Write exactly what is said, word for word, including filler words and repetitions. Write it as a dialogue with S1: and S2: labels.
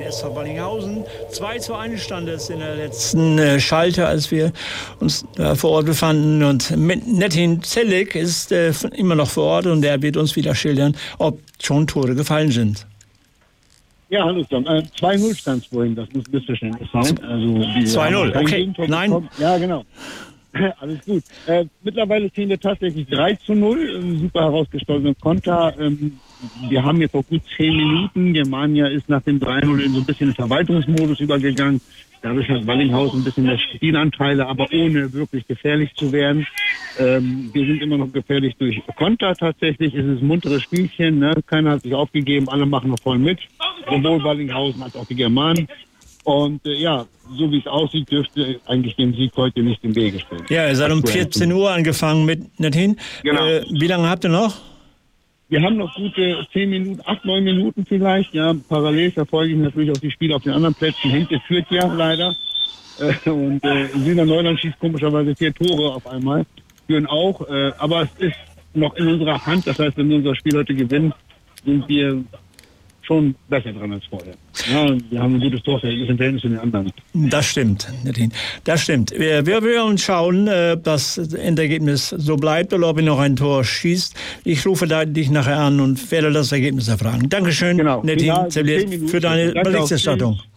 S1: S V Ballinghausen. zwei zu eins stand es in der letzten äh, Schalte, als wir uns da vor Ort befanden. Und Netin Zelik ist äh, immer noch vor Ort und er wird uns wieder schildern, ob schon Tore gefallen sind.
S2: Ja, hallo Tom. Äh, zwei null stand es vorhin, das muss ein Missverständnis sein. Also,
S1: zwei null, okay. Nein.
S2: Bekommen. Ja, genau. Alles gut. Äh, mittlerweile stehen wir tatsächlich drei zu null. Ähm, super herausgestochener Konter. Ähm, wir haben jetzt vor gut zehn Minuten. Germania ist nach dem drei null in so ein bisschen Verwaltungsmodus übergegangen. Dadurch hat Ballinghausen ein bisschen mehr Spielanteile, aber ohne wirklich gefährlich zu werden. Ähm, wir sind immer noch gefährlich durch Konter tatsächlich. Es ist ein munteres Spielchen. Ne? Keiner hat sich aufgegeben. Alle machen noch voll mit. Sowohl Ballinghausen als auch die Germanen. Und äh, ja, so wie es aussieht, dürfte eigentlich dem Sieg heute nicht im Wege stehen.
S1: Ja, ihr seid um vierzehn Uhr angefangen mit Netin.
S2: Genau.
S1: Äh, wie lange habt ihr noch?
S2: Wir haben noch gute zehn Minuten, acht, neun Minuten vielleicht. Ja, parallel verfolge ich natürlich auch die Spiele auf den anderen Plätzen. Hinten führt ja leider. Äh, und äh, Sina Neuland schießt komischerweise vier Tore auf einmal. Führen auch. Äh, aber es ist noch in unserer Hand. Das heißt, wenn wir unser Spiel heute gewinnen, sind wir schon besser dran als vorher. Ja, wir haben ein gutes Torverhältnis im Verhältnis zu den anderen.
S1: Das stimmt, Netin. Das stimmt. Wir, wir werden uns schauen, ob das Endergebnis so bleibt oder ob ihr noch ein Tor schießt. Ich rufe da dich nachher an und werde das Ergebnis erfragen. Dankeschön,
S2: Genau.
S1: Netin Zelik, für deine Berichterstattung.